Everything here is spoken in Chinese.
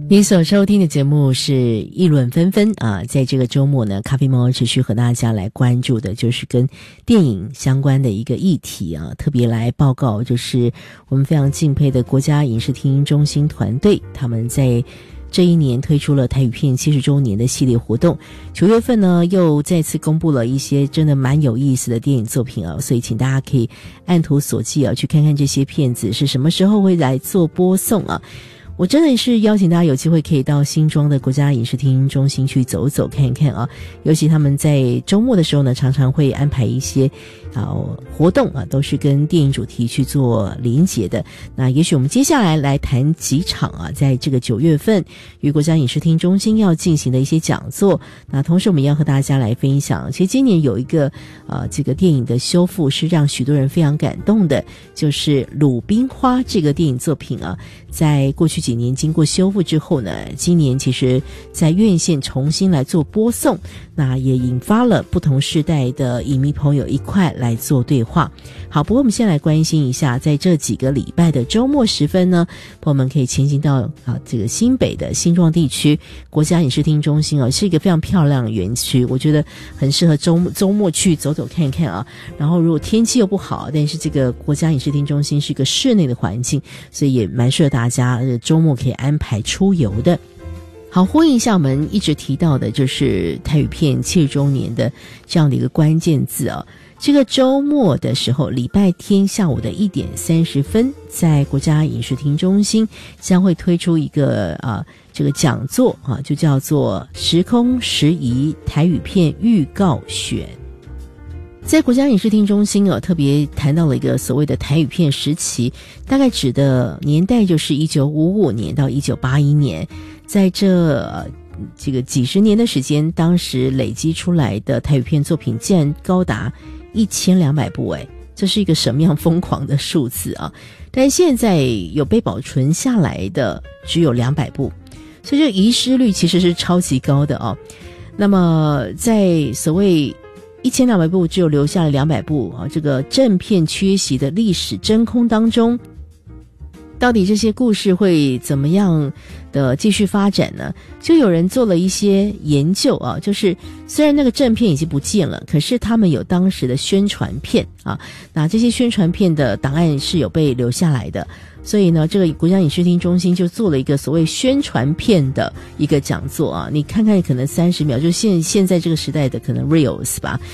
你所收听的节目是议论纷纷啊，在这个周末呢，咖啡猫持续和大家来关注的就是跟电影相关的一个议题啊，特别来报告就是我们非常敬佩的国家影视听中心团队，他们在这一年推出了台语片70周年的系列活动，9月份呢又再次公布了一些真的蛮有意思的电影作品啊，所以请大家可以按图索骥啊，去看看这些片子是什么时候会来做播送啊。我真的是邀请大家有机会可以到新庄的国家影视听中心去走走看一看啊，尤其他们在周末的时候呢，常常会安排一些活动啊，都是跟电影主题去做连结的。那也许我们接下来谈几场啊，在这个9月份与国家影视听中心要进行的一些讲座。那同时我们要和大家来分享，其实今年有一个这个电影的修复是让许多人非常感动的，就是《鲁冰花》这个电影作品啊，在过去几年经过修复之后呢，今年其实在院线重新来做播送，那也引发了不同世代的影迷朋友一块来做对话。好，不过我们先来关心一下，在这几个礼拜的周末时分呢，朋友们可以前行到这个新北的新庄地区国家影视听中心是一个非常漂亮的园区，我觉得很适合周末去走走看看啊。然后如果天气又不好，但是这个国家影视听中心是一个室内的环境，所以也蛮适合大家周末可以安排出游的。好，呼应一下我们一直提到的就是台语片70周年的这样的一个关键字啊。这个周末的时候，礼拜天下午的1点30分，在国家影视听中心将会推出一个这个讲座啊，就叫做时空时移台语片预告选。在国家影视听中心特别谈到了一个所谓的台语片时期，大概指的年代就是1955年到1981年，在这个几十年的时间，当时累积出来的台语片作品竟然高达1200部，这是一个什么样疯狂的数字啊！但现在有被保存下来的只有200部，所以这个遗失率其实是超级高的啊。那么在所谓1200部只有留下了200部这个正片缺席的历史真空当中，到底这些故事会怎么样的继续发展呢？就有人做了一些研究啊，就是虽然那个正片已经不见了，可是他们有当时的宣传片啊，那这些宣传片的档案是有被留下来的。所以呢，这个国家影视听中心就做了一个所谓宣传片的一个讲座啊，你看看可能30秒，就现在这个时代的可能 reels 吧，